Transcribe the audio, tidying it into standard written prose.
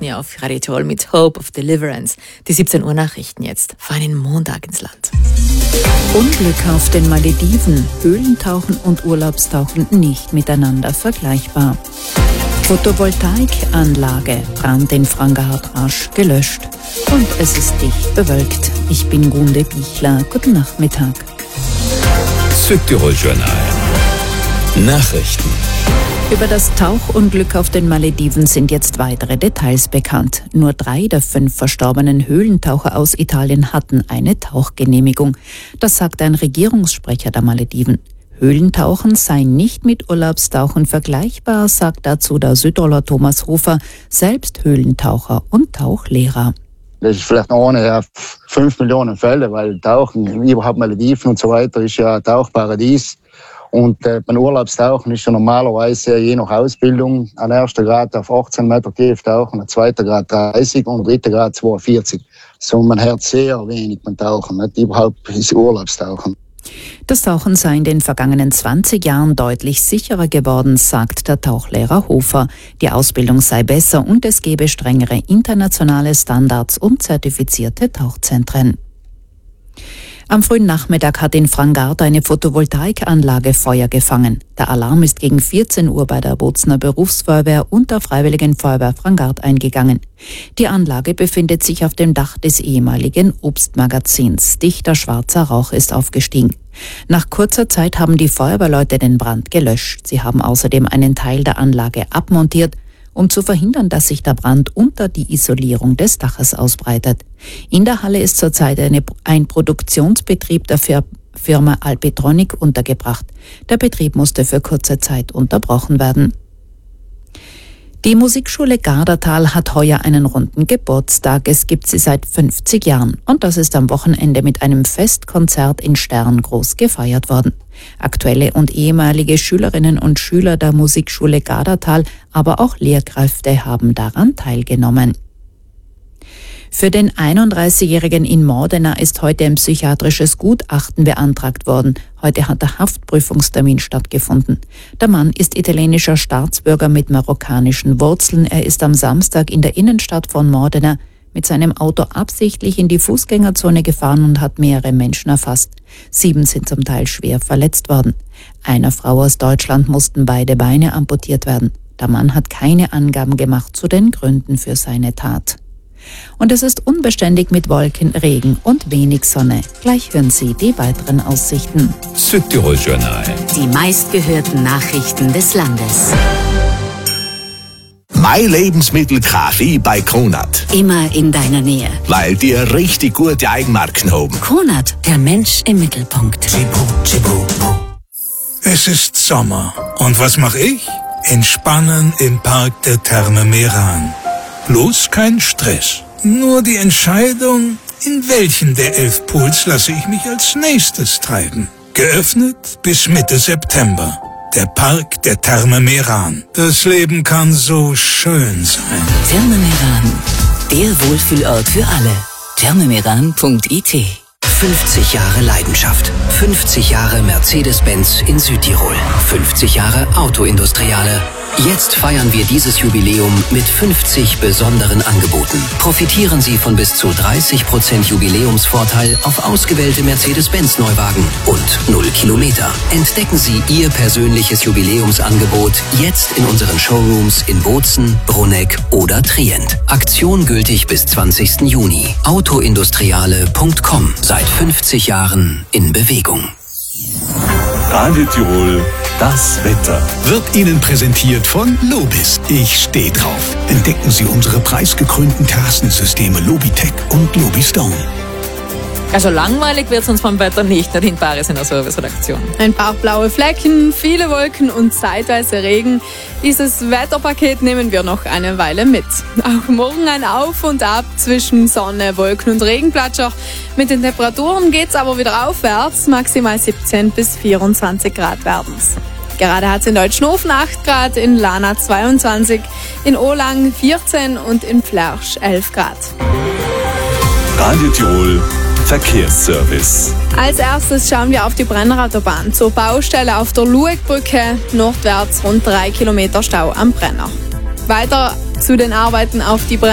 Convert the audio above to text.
Whitney auf Radio Tirol mit Hope of Deliverance. Die 17 Uhr Nachrichten jetzt fahren den Montag ins Land. Unglück auf den Malediven. Höhlentauchen und Urlaubstauchen nicht miteinander vergleichbar. Photovoltaikanlage, Brand in Frangardt rasch gelöscht. Und es ist dicht bewölkt. Ich bin Gunde Bichler. Guten Nachmittag. Südtirol Journal. Nachrichten. Über das Tauchunglück auf den Malediven sind jetzt weitere Details bekannt. Nur 3 der 5 verstorbenen Höhlentaucher aus Italien hatten eine Tauchgenehmigung. Das sagt ein Regierungssprecher der Malediven. Höhlentauchen seien nicht mit Urlaubstauchen vergleichbar, sagt dazu der Südtiroler Thomas Hofer, selbst Höhlentaucher und Tauchlehrer. Das ist vielleicht eine der 5 Millionen Fälle, weil Tauchen, überhaupt Malediven und so weiter, ist ja ein Tauchparadies. Und beim Urlaubstauchen ist ja normalerweise je nach Ausbildung ein erster Grad auf 18 Meter tief tauchen, ein zweiter Grad 30 und ein dritter Grad 42. So, man hört sehr wenig beim Tauchen, nicht überhaupt ist Urlaubstauchen. Das Tauchen sei in den vergangenen 20 Jahren deutlich sicherer geworden, sagt der Tauchlehrer Hofer. Die Ausbildung sei besser und es gebe strengere internationale Standards und zertifizierte Tauchzentren. Am frühen Nachmittag hat in Frangardt eine Photovoltaikanlage Feuer gefangen. Der Alarm ist gegen 14 Uhr bei der Bozner Berufsfeuerwehr und der Freiwilligen Feuerwehr Frangardt eingegangen. Die Anlage befindet sich auf dem Dach des ehemaligen Obstmagazins. Dichter schwarzer Rauch ist aufgestiegen. Nach kurzer Zeit haben die Feuerwehrleute den Brand gelöscht. Sie haben außerdem einen Teil der Anlage abmontiert, um zu verhindern, dass sich der Brand unter die Isolierung des Daches ausbreitet. In der Halle ist zurzeit ein Produktionsbetrieb der Firma Alpitronic untergebracht. Der Betrieb musste für kurze Zeit unterbrochen werden. Die Musikschule Gardatal hat heuer einen runden Geburtstag. Es gibt sie seit 50 Jahren. Und das ist am Wochenende mit einem Festkonzert in Stern groß gefeiert worden. Aktuelle und ehemalige Schülerinnen und Schüler der Musikschule Gardatal, aber auch Lehrkräfte haben daran teilgenommen. Für den 31-Jährigen in Modena ist heute ein psychiatrisches Gutachten beantragt worden. Heute hat der Haftprüfungstermin stattgefunden. Der Mann ist italienischer Staatsbürger mit marokkanischen Wurzeln. Er ist am Samstag in der Innenstadt von Modena mit seinem Auto absichtlich in die Fußgängerzone gefahren und hat mehrere Menschen erfasst. 7 sind zum Teil schwer verletzt worden. Einer Frau aus Deutschland mussten beide Beine amputiert werden. Der Mann hat keine Angaben gemacht zu den Gründen für seine Tat. Und es ist unbeständig mit Wolken, Regen und wenig Sonne. Gleich hören Sie die weiteren Aussichten. Südtirol Journal. Die meistgehörten Nachrichten des Landes. Mein Lebensmittel Kaffee bei Kronat. Immer in deiner Nähe. Weil die richtig gute Eigenmarken haben. Kronat, der Mensch im Mittelpunkt. Es ist Sommer. Und was mache ich? Entspannen im Park der Therme Meran. Bloß kein Stress. Nur die Entscheidung, in welchen der 11 Pools lasse ich mich als nächstes treiben. Geöffnet bis Mitte September. Der Park der Therme Meran. Das Leben kann so schön sein. Therme Meran, der Wohlfühlort für alle. thermemeran.it 50 Jahre Leidenschaft. 50 Jahre Mercedes-Benz in Südtirol. 50 Jahre Autoindustriale. Jetzt feiern wir dieses Jubiläum mit 50 besonderen Angeboten. Profitieren Sie von bis zu 30% Jubiläumsvorteil auf ausgewählte Mercedes-Benz-Neuwagen und 0 Kilometer. Entdecken Sie Ihr persönliches Jubiläumsangebot jetzt in unseren Showrooms in Bozen, Bruneck oder Trient. Aktion gültig bis 20. Juni. Autoindustriale.com. Seit 50 Jahren in Bewegung. Radio Tirol, das Wetter. Wird Ihnen präsentiert von Lobis. Ich stehe drauf. Entdecken Sie unsere preisgekrönten Terrassensysteme Lobitech und Lobistone. Also langweilig wird es uns vom Wetter nicht in Paris in der Serviceredaktion. Ein paar blaue Flecken, viele Wolken und zeitweise Regen. Dieses Wetterpaket nehmen wir noch eine Weile mit. Auch morgen ein Auf und Ab zwischen Sonne, Wolken und Regenplatscher. Mit den Temperaturen geht's aber wieder aufwärts. Maximal 17 bis 24 Grad werden's. Gerade hat es in Deutschnofen 8 Grad, in Lana 22, in Olang 14 und in Flersch 11 Grad. Radio Tirol Verkehrsservice. Als erstes schauen wir auf die Brennerautobahn zur Baustelle auf der Luegbrücke, nordwärts rund 3 Kilometer Stau am Brenner. Weiter zu den Arbeiten auf die